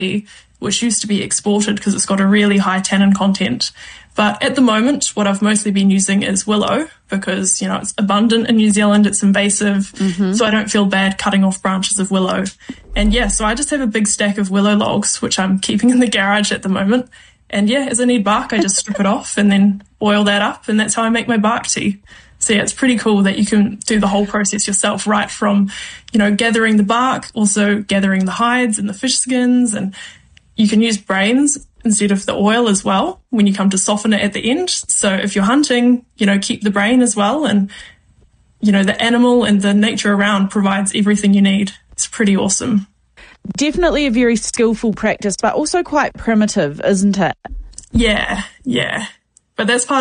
which used to be exported because it's got a really high tannin content. But at the moment, what I've mostly been using is willow because, it's abundant in New Zealand, it's invasive, so I don't feel bad cutting off branches of willow. And so I just have a big stack of willow logs, which I'm keeping in the garage at the moment. And as I need bark, I just strip it off and then boil that up, and that's how I make my bark tea. So it's pretty cool that you can do the whole process yourself, right from, gathering the bark, also gathering the hides and the fish skins, and you can use brains instead of the oil as well when you come to soften it at the end. So if you're hunting, keep the brain as well, and, the animal and the nature around provides everything you need. It's pretty awesome. Definitely a very skillful practice, but also quite primitive, isn't it? Yeah. But that's part